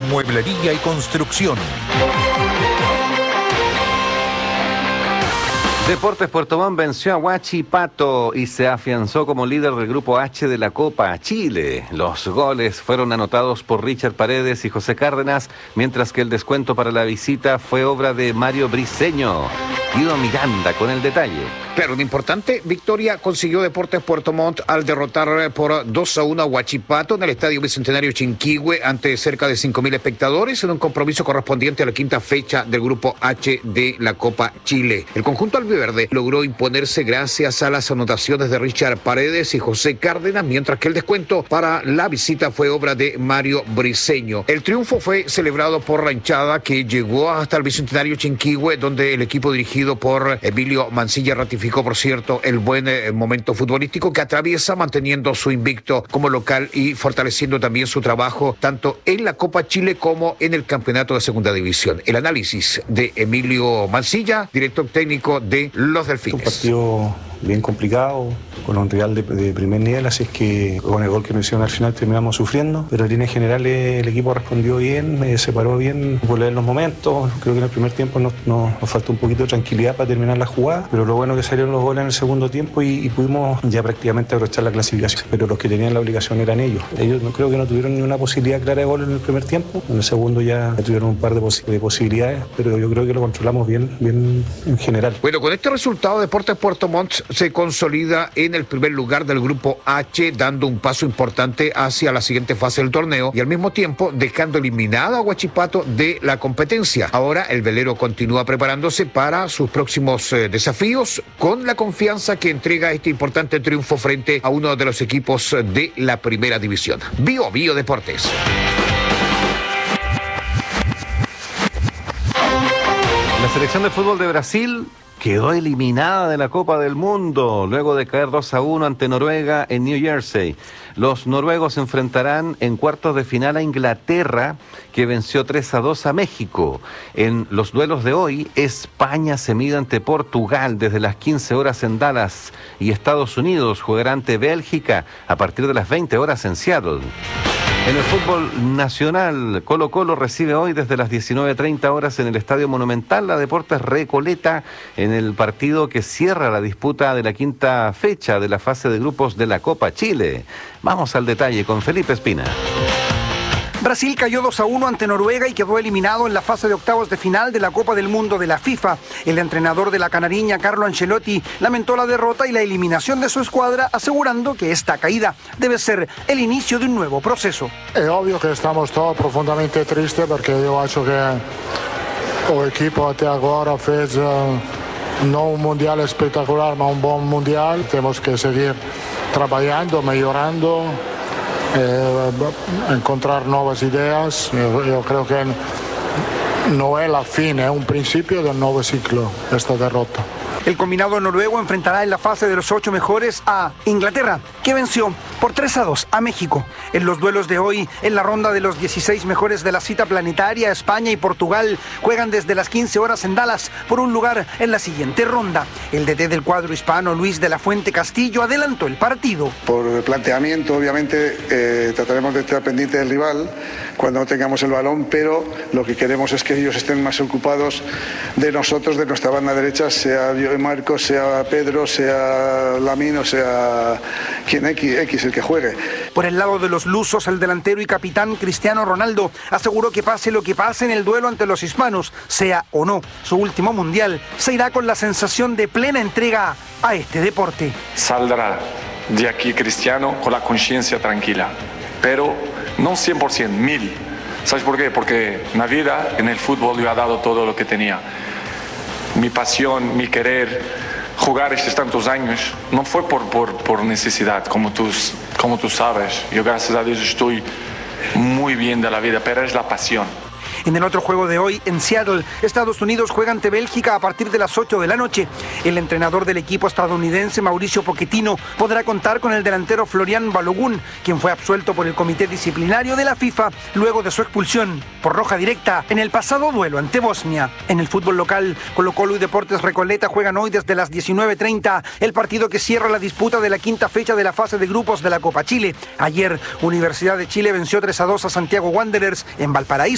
mueblería y construcción. Deportes Puerto Montt venció a Huachipato y se afianzó como líder del grupo H de la Copa Chile. Los goles fueron anotados por Richard Paredes y José Cárdenas, mientras que el descuento para la visita fue obra de Mario Briceño. Guido Miranda con el detalle. Claro, una importante victoria consiguió Deportes Puerto Montt al derrotar por 2-1 a Huachipato en el Estadio Bicentenario Chinquihue ante cerca de 5.000 espectadores en un compromiso correspondiente a la quinta fecha del Grupo H de la Copa Chile. El conjunto albiverde logró imponerse gracias a las anotaciones de Richard Paredes y José Cárdenas, mientras que el descuento para la visita fue obra de Mario Briceño. El triunfo fue celebrado por la hinchada que llegó hasta el Bicentenario Chinquihue, donde el equipo dirigido por Emilio Mancilla ratificó, por cierto, el buen momento futbolístico que atraviesa, manteniendo su invicto como local y fortaleciendo también su trabajo tanto en la Copa Chile como en el campeonato de segunda división. El análisis de Emilio Mancilla, director técnico de los Delfines. Un partido bien complicado, con un rival de primer nivel, así es que con el gol que nos hicieron al final terminamos sufriendo, pero en líneas generales el equipo respondió bien, se paró bien, por leer los momentos. Creo que en el primer tiempo nos faltó un poquito de tranquilidad para terminar la jugada, pero lo bueno que salieron los goles en el segundo tiempo y pudimos ya prácticamente abrochar la clasificación, pero los que tenían la obligación eran ellos. Ellos creo que no tuvieron ni una posibilidad clara de gol en el primer tiempo, en el segundo ya tuvieron un par de posibilidades, pero yo creo que lo controlamos bien en general. Bueno, con este resultado Deportes Puerto Montt se consolida en el primer lugar del grupo H, dando un paso importante hacia la siguiente fase del torneo y al mismo tiempo dejando eliminado a Huachipato de la competencia. Ahora el velero continúa preparándose para sus próximos desafíos con la confianza que entrega este importante triunfo frente a uno de los equipos de la primera división. Bio Deportes. La selección de fútbol de Brasil quedó eliminada de la Copa del Mundo luego de caer 2-1 ante Noruega en New Jersey. Los noruegos se enfrentarán en cuartos de final a Inglaterra, que venció 3-2 a México. En los duelos de hoy, España se mide ante Portugal desde las 15 horas en Dallas y Estados Unidos jugará ante Bélgica a partir de las 20 horas en Seattle. En el fútbol nacional, Colo-Colo recibe hoy desde las 19:30 horas en el Estadio Monumental a Deportes Recoleta en el partido que cierra la disputa de la quinta fecha de la fase de grupos de la Copa Chile. Vamos al detalle con Felipe Espina. Brasil cayó 2-1 ante Noruega y quedó eliminado en la fase de octavos de final de la Copa del Mundo de la FIFA. El entrenador de la canariña, Carlo Ancelotti, lamentó la derrota y la eliminación de su escuadra, asegurando que esta caída debe ser el inicio de un nuevo proceso. Es obvio que estamos todos profundamente tristes porque yo acho que el equipo hasta ahora fez no un mundial espectacular, pero un buen mundial. Tenemos que seguir trabajando, mejorando. Encontrar nuevas ideas. Yo creo que no es la fin, es un principio del nuevo ciclo esta derrota. El combinado noruego enfrentará en la fase de los 8 mejores a Inglaterra, que venció por 3-2 a México. En los duelos de hoy, en la ronda de los 16 mejores de la cita planetaria, España y Portugal juegan desde las 15 horas en Dallas por un lugar en la siguiente ronda. El DT del cuadro hispano, Luis de la Fuente Castillo, adelantó el partido. Por el planteamiento, obviamente, trataremos de estar pendiente del rival cuando no tengamos el balón, pero lo que queremos es que ellos estén más ocupados de nosotros, de nuestra banda derecha, sea yo y Marcos, sea Pedro, sea Lamine, o sea quien X el que juegue. Por el lado de los lusos, el delantero y capitán Cristiano Ronaldo aseguró que pase lo que pase en el duelo ante los hispanos, sea o no su último mundial, se irá con la sensación de plena entrega a este deporte. Saldrá de aquí Cristiano con la conciencia tranquila, pero no 100%, 1000%. ¿Sabes por qué? Porque en la vida, en el fútbol, yo he dado todo lo que tenía. Mi pasión, mi querer jugar estos tantos años no fue por necesidad, como tú sabes. Yo, gracias a Dios, estoy muy bien de la vida, pero es la pasión. En el otro juego de hoy, en Seattle, Estados Unidos juega ante Bélgica a partir de las 8 de la noche. El entrenador del equipo estadounidense, Mauricio Pochettino, podrá contar con el delantero Florian Balogun, quien fue absuelto por el Comité Disciplinario de la FIFA luego de su expulsión por roja directa en el pasado duelo ante Bosnia. En el fútbol local, Colo-Colo y Deportes Recoleta juegan hoy desde las 19:30 el partido que cierra la disputa de la quinta fecha de la fase de grupos de la Copa Chile. Ayer, Universidad de Chile venció 3-2 a Santiago Wanderers en Valparaíso.